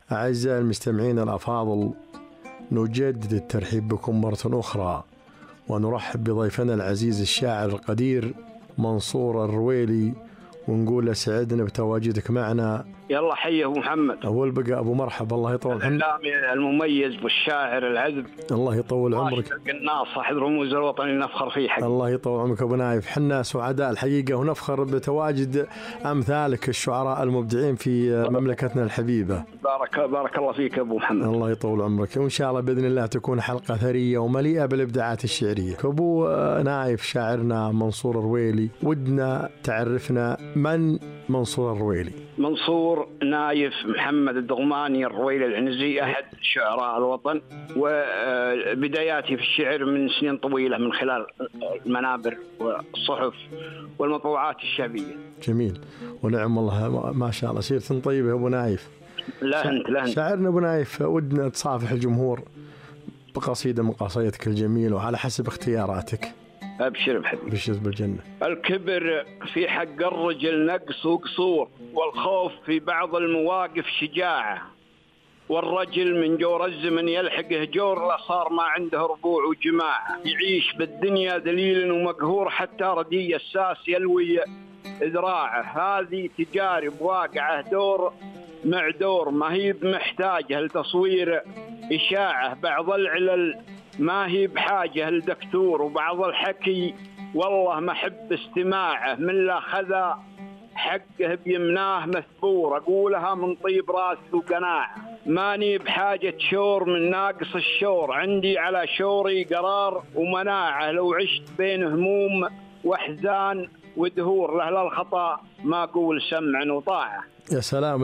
أعزائي المستمعين الأفاضل، نجدد الترحيب بكم مرة أخرى، ونرحب بضيفنا العزيز الشاعر القدير منصور الرويلي، ونقول له سعدنا بتواجدك معنا. يلا حيه أبو محمد. أول بقى أبو مرحبا، الله يطول عمرك. الإعلامي المميز والشاعر العذب، الله يطول عمرك. القناص أحد رموز الوطن اللي نفخر فيه حقيقة. الله يطول عمرك أبو نايف، حنا سعداء الحقيقة ونفخر بتواجد أمثالك الشعراء المبدعين في مملكتنا الحبيبة. بارك الله فيك أبو محمد. الله يطول عمرك، وإن شاء الله بإذن الله تكون حلقة ثرية ومليئة بالإبداعات الشعرية. أبو نايف شاعرنا منصور الرويلي، ودنا تعرفنا من منصور الرويلي. منصور نايف محمد الدغماني الرويلي العنزي، أحد شعراء الوطن، وبداياتي في الشعر من سنين طويلة من خلال المنابر والصحف والمطبوعات الشعبية. جميل، ونعم الله، ما شاء الله سيرة طيبة أبو نايف. لا أنت شاعرنا أبو نايف، ودنا تصافح الجمهور بقصيدة من قصايدك الجميلة وعلى حسب اختياراتك. أبشر بحبيبي، بشر بالجنة. الكبر في حق الرجل نقص وقصور، والخوف في بعض المواقف شجاعة، والرجل من جور الزمن يلحقه جور، لا صار ما عنده ربوع وجماعة، يعيش بالدنيا دليل ومقهور، حتى ردي الساس يلوي ذراعه. هذه تجارب واقعة دور مع دور، ما هي بمحتاجة لتصوير إشاعة، بعض العلل ما هي بحاجة لدكتور، وبعض الحكي والله ما حب استماعه، من لا خذا حقه بيمناه مثبور، أقولها من طيب راس وقناعة، ماني بحاجة شور من ناقص الشور، عندي على شوري قرار ومناعة، لو عشت بين هموم واحزان ودهور، لأهل الخطأ ما أقول سمع وطاعة. يا سلام.